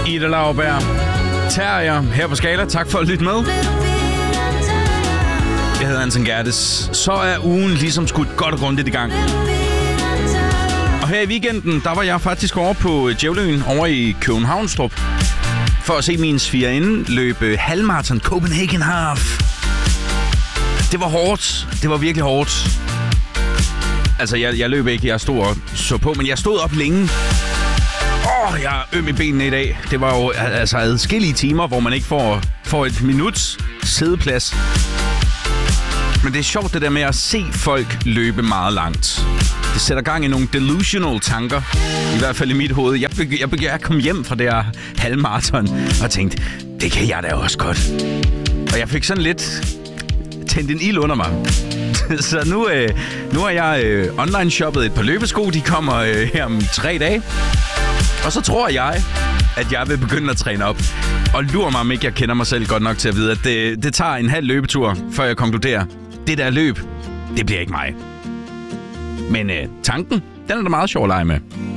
Ida Lauberg, Terrier her på Skala. Tak for at lytte med. Jeg hedder Anton Gerdes. Så er ugen ligesom skudt godt og grundigt i gang. Og her i weekenden, der var jeg faktisk over på Djævleøen over i Københavnstrup for at se min svigerinde løbe halvmarathon Copenhagen Half. Det var hårdt. Det var virkelig hårdt. Altså, jeg løb ikke. Jeg stod og så på, men jeg stod op længe. Jeg er øm i benene i dag. Det var jo altså adskillige timer, hvor man ikke får et minuts siddeplads. Men det er sjovt, det der med at se folk løbe meget langt. Det sætter gang i nogle delusional tanker. I hvert fald i mit hoved. Jeg kom hjem fra det her halvmarathon og tænkte, det kan jeg da også godt. Og jeg fik sådan lidt tændt en ild under mig. Så nu har jeg online shoppet et par løbesko. De kommer her om 3 dage. Og så tror jeg, at jeg vil begynde at træne op. Og lurer mig, om ikke jeg kender mig selv godt nok til at vide, at det tager en halv løbetur, før jeg konkluderer. Det der løb, det bliver ikke mig. Men tanken, den er da meget sjov at lege med.